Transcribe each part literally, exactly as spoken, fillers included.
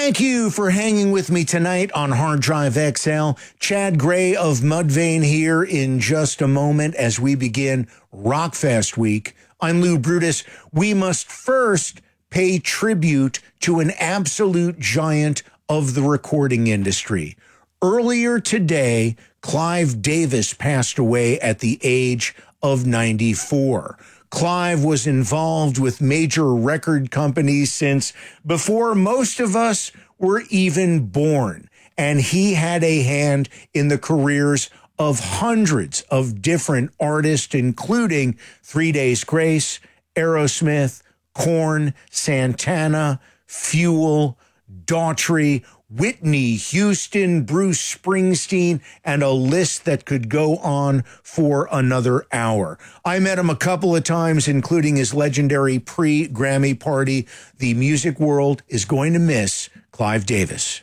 Thank you for hanging with me tonight on Hard Drive X L. Chad Gray of Mudvayne here in just a moment as we begin Rockfest week. I'm Lou Brutus. We must first pay tribute to an absolute giant of the recording industry. Earlier today, Clive Davis passed away at the age of ninety-four. Clive was involved with major record companies since before most of us were even born, and he had a hand in the careers of hundreds of different artists, including Three Days Grace, Aerosmith, Korn, Santana, Fuel, Daughtry, Whitney Houston, Bruce Springsteen, and a list that could go on for another hour. I met him a couple of times, including his legendary pre-Grammy party. The music world is going to miss Clive Davis.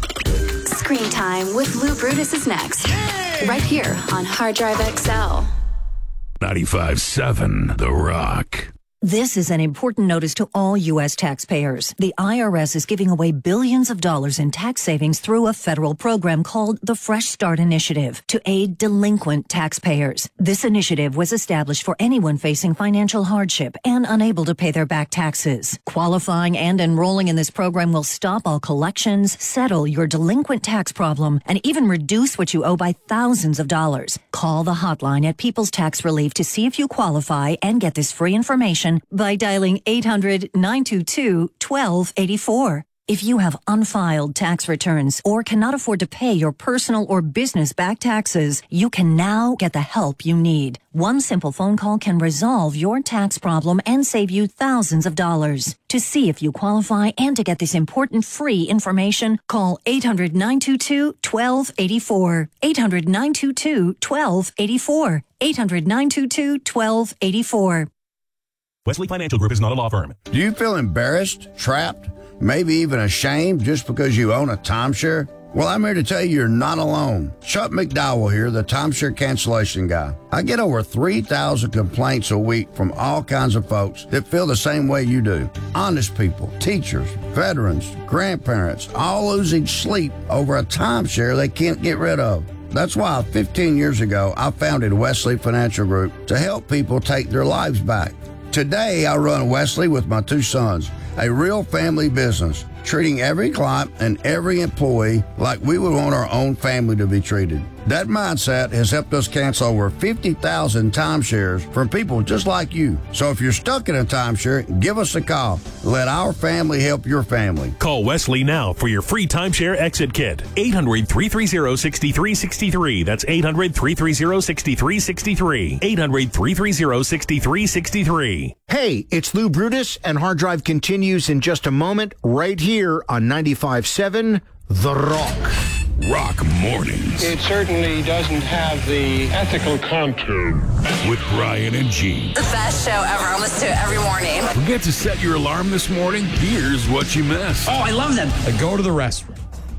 Screen Time with Lou Brutus is next. Yay! Right here on Hard Drive X L. ninety-five seven The Rock. This is an important notice to all U S taxpayers. The I R S is giving away billions of dollars in tax savings through a federal program called the Fresh Start Initiative to aid delinquent taxpayers. This initiative was established for anyone facing financial hardship and unable to pay their back taxes. Qualifying and enrolling in this program will stop all collections, settle your delinquent tax problem, and even reduce what you owe by thousands of dollars. Call the hotline at People's Tax Relief to see if you qualify and get this free information by dialing eight hundred, nine two two, one two eight four. If you have unfiled tax returns or cannot afford to pay your personal or business back taxes, you can now get the help you need. One simple phone call can resolve your tax problem and save you thousands of dollars. To see if you qualify and to get this important free information, call eight hundred, nine two two, one two eight four. eight hundred, nine two two, one two eight four. eight hundred, nine two two, one two eight four. Wesley Financial Group is not a law firm. Do you feel embarrassed, trapped, maybe even ashamed just because you own a timeshare? Well, I'm here to tell you you're not alone. Chuck McDowell here, the timeshare cancellation guy. I get over three thousand complaints a week from all kinds of folks that feel the same way you do. Honest people, teachers, veterans, grandparents, all losing sleep over a timeshare they can't get rid of. That's why fifteen years ago, I founded Wesley Financial Group to help people take their lives back. Today, I run Wesley with my two sons, a real family business, treating every client and every employee like we would want our own family to be treated. That mindset has helped us cancel over fifty thousand timeshares from people just like you. So if you're stuck in a timeshare, give us a call. Let our family help your family. Call Wesley now for your free timeshare exit kit. eight hundred, three three zero, six three six three. That's eight hundred, three three zero, six three six three. eight hundred, three three zero, six three six three. Hey, it's Lou Brutus, and Hard Drive continues in just a moment right here on ninety-five seven The Rock. Rock Mornings. It certainly doesn't have the ethical contour. With Brian and Gene. The best show ever. I listen to it every morning. Forget to set your alarm this morning? Here's what you missed. Oh, I love them. I go to the restroom.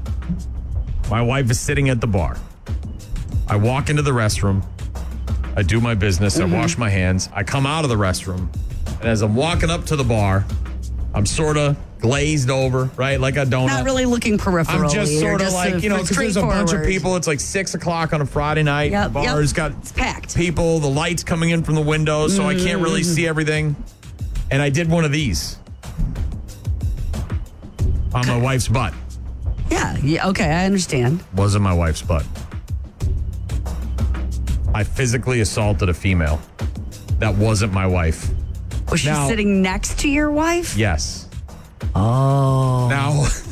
My wife is sitting at the bar. I walk into the restroom. I do my business. Mm-hmm. I wash my hands. I come out of the restroom. And as I'm walking up to the bar, I'm sort of glazed over, right? Like a donut. Not really looking peripherally. I'm just sort of like, you know, because there's a bunch of people. It's like six o'clock on a Friday night. Yep, the bar's yep. got it's packed. people, the lights coming in from the windows, so mm. I can't really see everything. And I did one of these on my wife's butt. Yeah, yeah, okay, I understand. Wasn't my wife's butt. I physically assaulted a female. That wasn't my wife. Was she now, sitting next to your wife? Yes. Oh. Now,